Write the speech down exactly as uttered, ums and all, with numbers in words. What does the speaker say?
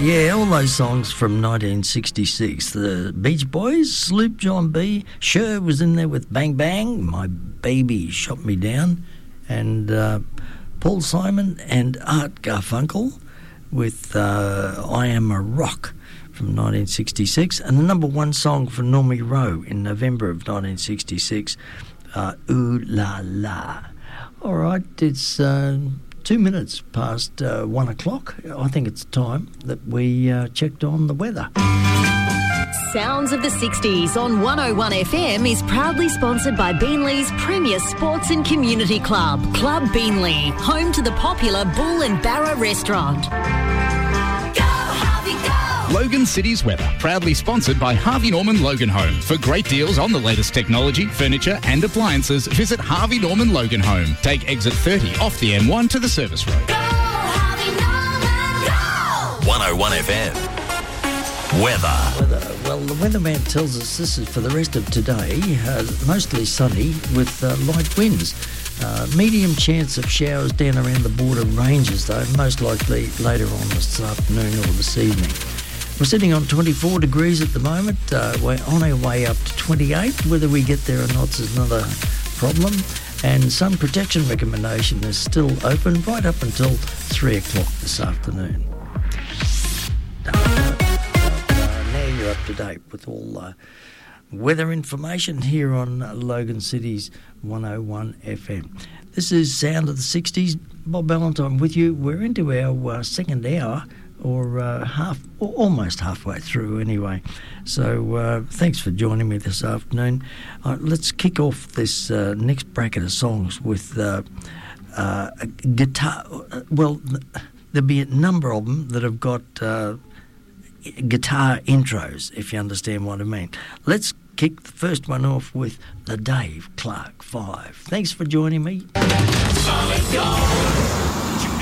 Yeah, all those songs from nineteen sixty-six. The Beach Boys, Sloop John B. Cher was in there with Bang Bang, My Baby Shot Me Down, and uh, Paul Simon and Art Garfunkel with uh, I Am a Rock from nineteen sixty-six, and the number one song for Normie Rowe in November of nineteen sixty-six, uh, Ooh La La. All right, it's uh, two minutes past uh, one o'clock. I think it's time that we uh, checked on the weather. Sounds of the sixties on one oh one F M is proudly sponsored by Beanley's premier sports and community club, Club Beanley, home to the popular Bull and Barra restaurant. Go, Harvey, go! Logan City's weather, proudly sponsored by Harvey Norman Logan Home. For great deals on the latest technology, furniture and appliances, visit Harvey Norman Logan Home. Take exit thirty off the M one to the service road. Go, Harvey Norman, go! one oh one F M. Weather. Weather. Well, the weatherman tells us this is for the rest of today, uh, mostly sunny with uh, light winds. Uh, medium chance of showers down around the border ranges, though, most likely later on this afternoon or this evening. We're sitting on twenty-four degrees at the moment. Uh, we're on our way up to twenty-eight. Whether we get there or not is another problem. And sun protection recommendation is still open right up until three o'clock this afternoon. You're up to date with all uh, weather information here on uh, Logan City's one oh one F M. This is Sound of the sixties. Bob Valentine with you. We're into our uh, second hour, or uh, half, or almost halfway through anyway. So uh, thanks for joining me this afternoon. Uh, let's kick off this uh, next bracket of songs with uh, uh, a guitar. Well, there'll be a number of them that have got Uh, guitar intros, if you understand what I mean. Let's kick the first one off with the Dave Clark Five. Thanks for joining me. Solid gold.